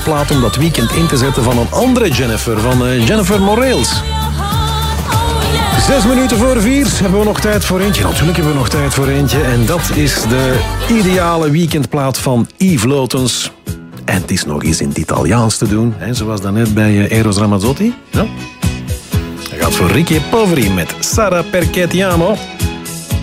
plaat om dat weekend in te zetten van een andere Jennifer, van Jennifer Moreels. 6 minuten voor 4 hebben we nog tijd voor eentje. Natuurlijk hebben we nog tijd voor eentje. En dat is de ideale weekendplaat van Yves Lotens. En het is nog eens in het Italiaans te doen, hè, zoals daarnet bij Eros Ramazzotti. Ja? Hij gaat voor Ricky Poveri met Sara Perché Ti Amo.